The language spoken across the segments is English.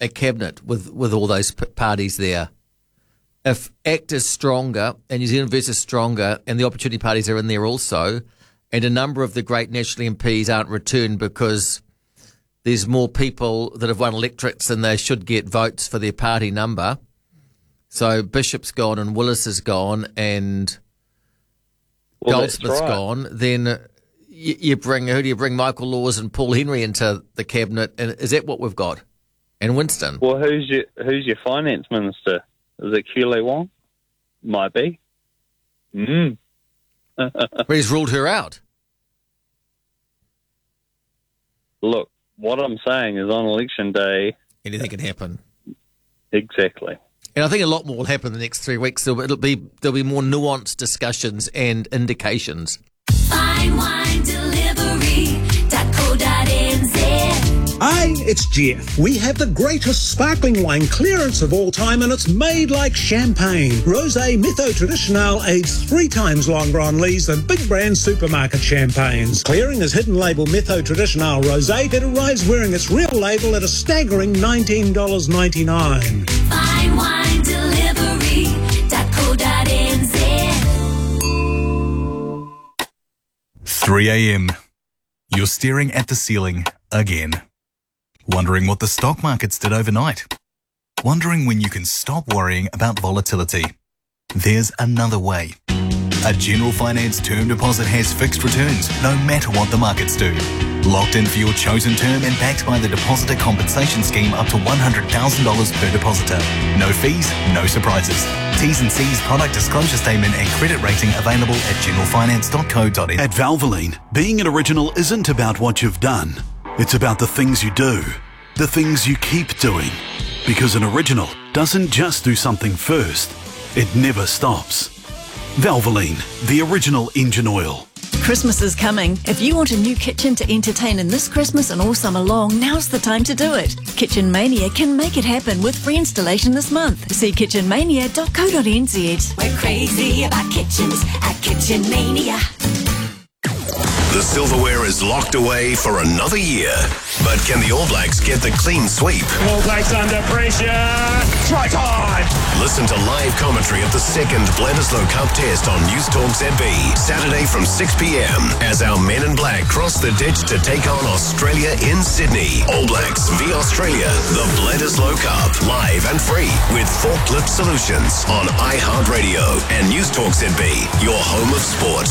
a cabinet with all those parties there. If ACT is stronger and New Zealand First is stronger and the opportunity parties are in there also, and a number of the great national MPs aren't returned because there's more people that have won electorates than they should get votes for their party number. So Bishop's gone and Willis is gone and Goldsmith's gone. Then you bring, who do you bring? Michael Laws and Paul Henry into the cabinet, and is that what we've got? And Winston. Well, who's your finance minister? Is it Keely Wong? Might be. But he's ruled her out. Look, what I'm saying is on election day... anything can happen. Exactly. And I think a lot more will happen in the next 3 weeks. There'll be more nuanced discussions and indications. Fine Wine Delivery.co.nz. Hi, it's Jeff. We have the greatest sparkling wine clearance of all time, and it's made like champagne. Rosé Metho Traditional aged 3 times longer on lees than big brand supermarket champagnes. Clearing is hidden label Metho Traditional Rosé that arrives wearing its real label at a staggering $19.99. Fine Wine Delivery.co.nz. 3 a.m. You're staring at the ceiling again. Wondering what the stock markets did overnight. Wondering when you can stop worrying about volatility. There's another way. A General Finance term deposit has fixed returns no matter what the markets do. Locked in for your chosen term and backed by the Depositor Compensation Scheme up to $100,000 per depositor. No fees, no surprises. T's and C's, product disclosure statement and credit rating available at generalfinance.co.nz. At Valvoline, being an original isn't about what you've done. It's about the things you do, the things you keep doing. Because an original doesn't just do something first, it never stops. Valvoline, the original engine oil. Christmas is coming. If you want a new kitchen to entertain in this Christmas and all summer long, now's the time to do it. Kitchen Mania can make it happen with free installation this month. See kitchenmania.co.nz. We're crazy about kitchens at Kitchen Mania. The silverware is locked away for another year. But can the All Blacks get the clean sweep? All Blacks under pressure. Try time. Listen to live commentary of the second Bledisloe Cup test on News Talk ZB, Saturday from 6 p.m. as our men in black cross the ditch to take on Australia in Sydney. All Blacks v Australia, the Bledisloe Cup, live and free with Forklift Solutions on iHeartRadio and News Talk ZB, your home of sport.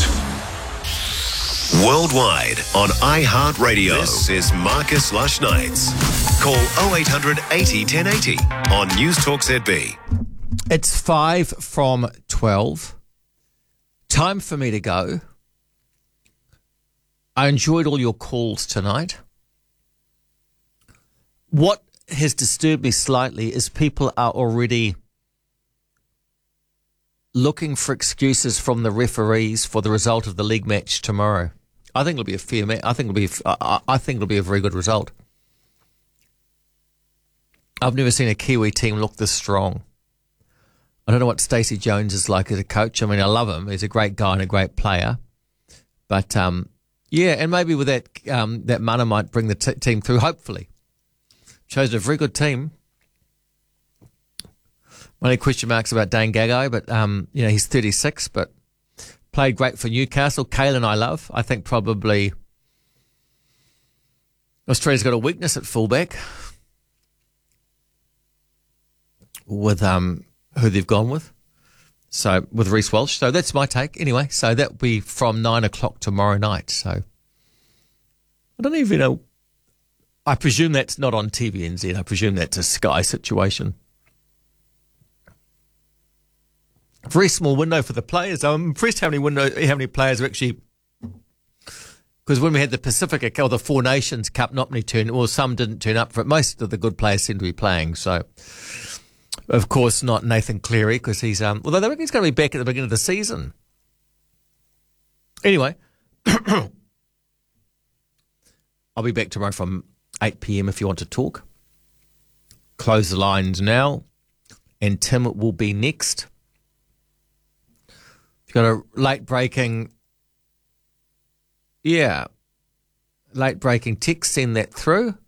Worldwide on iHeartRadio. This is Marcus Lush Nights. Call 0800 80 1080 on News Talk ZB. It's 5 from 12. Time for me to go. I enjoyed all your calls tonight. What has disturbed me slightly is people are already looking for excuses from the referees for the result of the league match tomorrow. I think it'll be a fair match. I think it'll be a very good result. I've never seen a Kiwi team look this strong. I don't know what Stacey Jones is like as a coach. I mean, I love him. He's a great guy and a great player. But, yeah, and maybe with that, that Mana might bring the team through, hopefully. Chosen a very good team. My only question marks about Dane Gagai, but, he's 36, but played great for Newcastle. Kalen I love. I think probably Australia's got a weakness at fullback with who they've gone with. So with Reece Walsh. So that's my take. Anyway, so that'll be from 9 o'clock tomorrow night. So I don't even know. I presume that's not on TVNZ. I presume that's a Sky situation. Very small window for the players. I'm impressed how many players are actually, because when we had the Pacifica or the Four Nations Cup, not many some didn't turn up for it. Most of the good players seem to be playing. So, of course, not Nathan Cleary because he's although they reckon he's going to be back at the beginning of the season. Anyway, I'll be back tomorrow from 8 p.m. if you want to talk. Close the lines now, and Tim will be next. If you've got a late breaking text, send that through.